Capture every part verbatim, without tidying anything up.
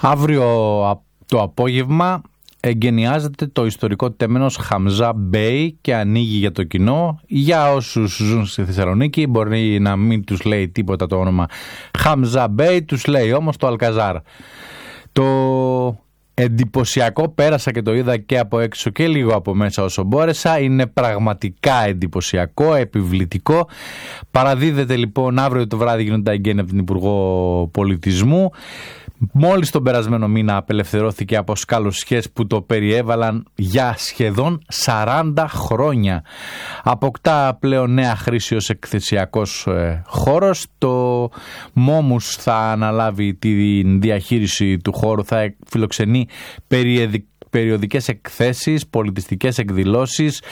Αύριο το απόγευμα εγκαινιάζεται το ιστορικό τέμενος Χαμζά Μπέι και ανοίγει για το κοινό. Για όσους ζουν στη Θεσσαλονίκη μπορεί να μην τους λέει τίποτα το όνομα Χαμζά Μπέι, τους λέει όμως το Αλκαζάρ. Το εντυπωσιακό, πέρασα και το είδα και από έξω και λίγο από μέσα όσο μπόρεσα, είναι πραγματικά εντυπωσιακό, επιβλητικό. Παραδίδεται λοιπόν αύριο το βράδυ, γίνονται τα εγγένεια από την Υπουργό Πολιτισμού. Μόλις τον περασμένο μήνα απελευθερώθηκε από σκαλωσιές που το περιέβαλαν για σχεδόν σαράντα χρόνια. Αποκτά πλέον νέα χρήση ως εκθεσιακός ε, χώρος. Το Μόμους θα αναλάβει τη διαχείριση του χώρου, θα φιλοξενεί περιεδι... περιοδικές εκθέσεις, πολιτιστικές εκδηλώσεις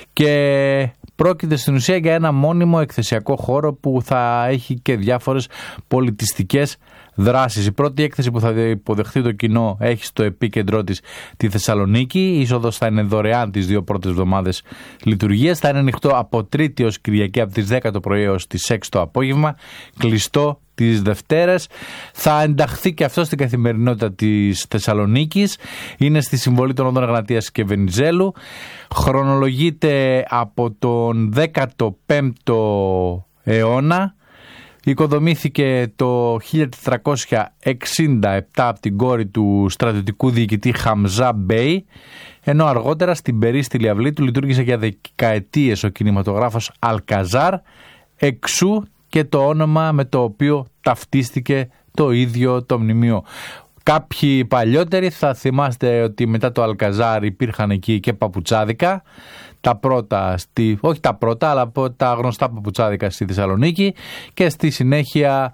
και πρόκειται στην ουσία για ένα μόνιμο εκθεσιακό χώρο που θα έχει και διάφορες πολιτιστικές δράσεις. Η πρώτη έκθεση που θα υποδεχθεί το κοινό έχει στο επίκεντρό της τη Θεσσαλονίκη. Η είσοδος θα είναι δωρεάν τις δύο πρώτες εβδομάδες λειτουργίας. Θα είναι ανοιχτό από Τρίτη ως Κυριακή από τις δέκα το πρωί έως τις έξι το απόγευμα. Κλειστό τις Δευτέρες. Θα ενταχθεί και αυτό στην καθημερινότητα της Θεσσαλονίκης. Είναι στη συμβολή των οδών Εγνατίας και Βενιζέλου. Χρονολογείται από τον δέκατο πέμπτο αιώνα. Οικοδομήθηκε το χίλια τετρακόσια εξήντα επτά από την κόρη του στρατιωτικού διοικητή Χαμζά Μπέι, ενώ αργότερα στην περίστηλη αυλή του λειτουργήσε για δεκαετίες ο κινηματογράφος Αλκαζάρ, εξού και το όνομα με το οποίο ταυτίστηκε το ίδιο το μνημείο. Κάποιοι παλιότεροι θα θυμάστε ότι μετά το Αλκαζάρ υπήρχαν εκεί και παπουτσάδικα, τα πρώτα, στη, όχι τα πρώτα, αλλά τα γνωστά παπουτσάδικα στη Θεσσαλονίκη, και στη συνέχεια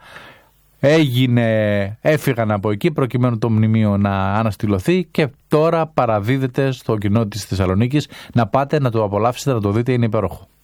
έγινε, έφυγαν από εκεί προκειμένου το μνημείο να αναστηλωθεί και τώρα παραδίδεται στο κοινό της Θεσσαλονίκης. Να πάτε να το απολαύσετε, να το δείτε, είναι υπέροχο.